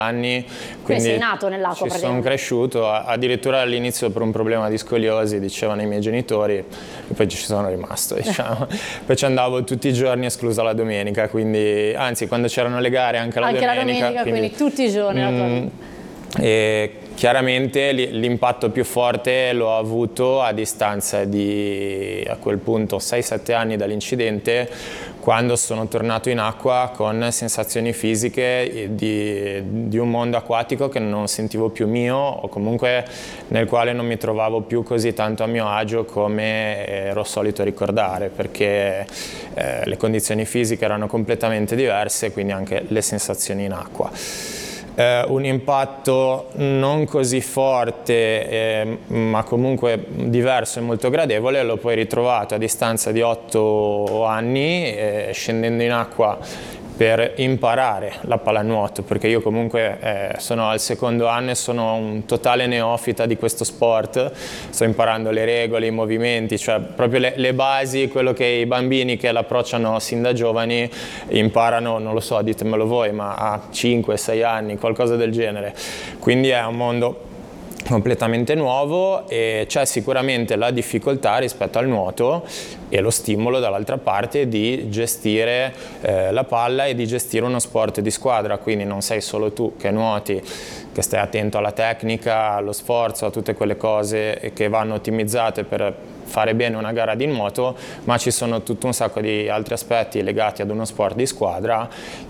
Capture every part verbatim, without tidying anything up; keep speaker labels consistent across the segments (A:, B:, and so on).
A: anni,
B: quindi sei nato nell'acqua.
A: Ci sono cresciuto, addirittura all'inizio per un problema di scoliosi, dicevano i miei genitori, e poi ci sono rimasto, diciamo. Poi ci andavo tutti i giorni, esclusa la domenica, quindi anzi quando c'erano le gare anche la
B: anche
A: domenica.
B: Anche la domenica, quindi, quindi tutti i giorni.
A: Mm, e chiaramente l'impatto più forte l'ho avuto a distanza di, a quel punto, sei sette anni dall'incidente, quando sono tornato in acqua con sensazioni fisiche di, di un mondo acquatico che non sentivo più mio, o comunque nel quale non mi trovavo più così tanto a mio agio come ero solito ricordare, perché eh, le condizioni fisiche erano completamente diverse, quindi anche le sensazioni in acqua. Eh, un impatto non così forte, eh, ma comunque diverso e molto gradevole, l'ho poi ritrovato a distanza di otto anni, eh, scendendo in acqua per imparare la pallanuoto, perché io comunque eh, sono al secondo anno e sono un totale neofita di questo sport, sto imparando le regole, i movimenti, cioè proprio le, le basi, quello che i bambini che l'approcciano sin da giovani imparano, non lo so, ditemelo voi, ma a cinque sei anni, qualcosa del genere, quindi è un mondo completamente nuovo e c'è sicuramente la difficoltà rispetto al nuoto e lo stimolo dall'altra parte di gestire eh, la palla e di gestire uno sport di squadra, quindi non sei solo tu che nuoti, che stai attento alla tecnica, allo sforzo, a tutte quelle cose che vanno ottimizzate per fare bene una gara di nuoto, ma ci sono tutto un sacco di altri aspetti legati ad uno sport di squadra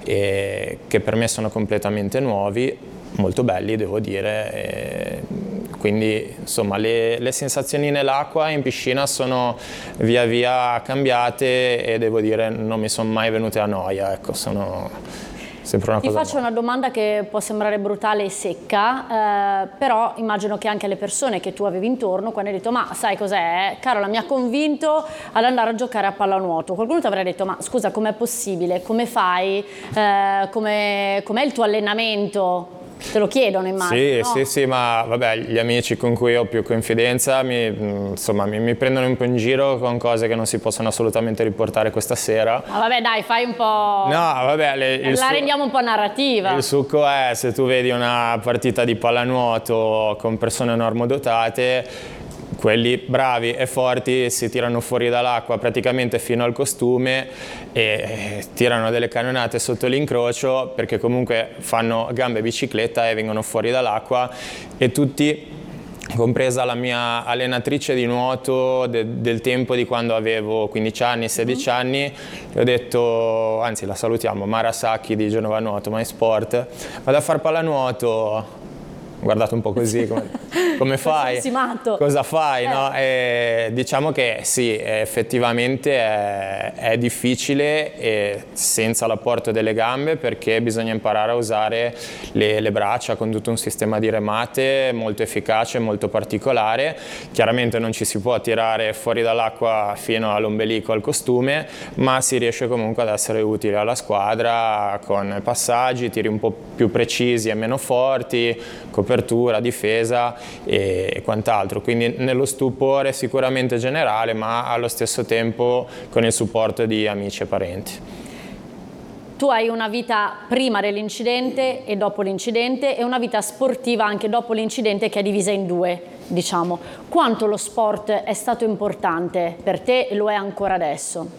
A: e che per me sono completamente nuovi, molto belli devo dire, e quindi insomma le, le sensazioni nell'acqua in piscina sono via via cambiate e devo dire non mi sono mai venute a noia, ecco, sono sempre una
B: Ti
A: cosa
B: faccio
A: nuova.
B: una domanda che può sembrare brutale e secca, eh, però immagino che anche le persone che tu avevi intorno, quando hai detto ma sai cos'è, Carola mi ha convinto ad andare a giocare a pallanuoto, qualcuno ti avrà detto ma scusa com'è possibile, come fai, eh, com'è com'è il tuo allenamento? Te lo chiedono, immagino.
A: Sì,
B: no?
A: sì, sì, ma vabbè, gli amici con cui ho più confidenza mi, insomma, mi, mi prendono un po' in giro con cose che non si possono assolutamente riportare questa sera.
B: Ma vabbè, dai, fai un po'...
A: No, vabbè, le, il
B: la rendiamo un po' narrativa.
A: Il succo è, se tu vedi una partita di pallanuoto con persone normodotate, quelli bravi e forti si tirano fuori dall'acqua praticamente fino al costume e tirano delle cannonate sotto l'incrocio perché comunque fanno gambe e bicicletta e vengono fuori dall'acqua e tutti, compresa la mia allenatrice di nuoto de, del tempo di quando avevo quindici anni, sedici mm-hmm. anni, le ho detto, anzi la salutiamo, Mara Sacchi di Genova Nuoto, My Sport, vado a far pallanuoto. Guardato un po' così, come, come fai? Cosa fai? Eh. No? E diciamo che sì, effettivamente è, è difficile e senza l'apporto delle gambe perché bisogna imparare a usare le, le braccia con tutto un sistema di remate molto efficace, molto particolare. Chiaramente non ci si può tirare fuori dall'acqua fino all'ombelico, al costume, ma si riesce comunque ad essere utile alla squadra con passaggi, tiri un po' più precisi e meno forti, copertura, difesa e quant'altro, quindi nello stupore sicuramente generale ma allo stesso tempo con il supporto di amici e parenti.
B: Tu hai una vita prima dell'incidente e dopo l'incidente e una vita sportiva anche dopo l'incidente che è divisa in due, diciamo. Quanto lo sport è stato importante per te e lo è ancora adesso?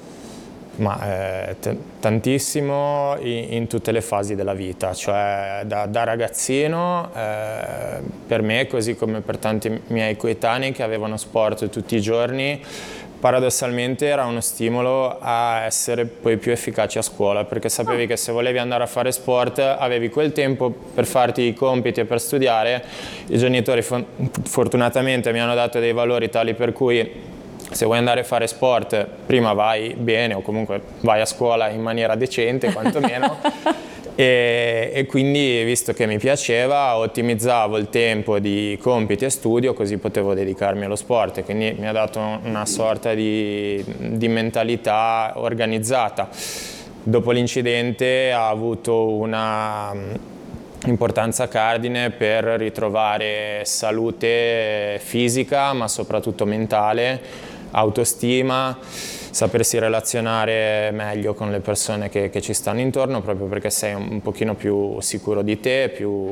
A: Ma eh, tantissimo in, in tutte le fasi della vita, cioè da, da ragazzino eh, per me, così come per tanti miei coetanei che avevano sport tutti i giorni, paradossalmente era uno stimolo a essere poi più efficaci a scuola, perché sapevi che se volevi andare a fare sport avevi quel tempo per farti i compiti e per studiare. I genitori fortunatamente mi hanno dato dei valori tali per cui se vuoi andare a fare sport, prima vai bene o comunque vai a scuola in maniera decente, quantomeno. e, e quindi, visto che mi piaceva, ottimizzavo il tempo di compiti e studio, così potevo dedicarmi allo sport. E quindi mi ha dato una sorta di, di mentalità organizzata. Dopo l'incidente ha avuto una importanza cardine per ritrovare salute fisica, ma soprattutto mentale, autostima, sapersi relazionare meglio con le persone che, che ci stanno intorno, proprio perché sei un, un pochino più sicuro di te, più